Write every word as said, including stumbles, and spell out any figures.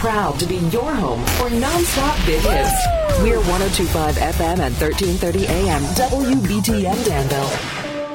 proud to be your home for nonstop big hits. We're one oh two point five F M and thirteen thirty A M W B T M Danville.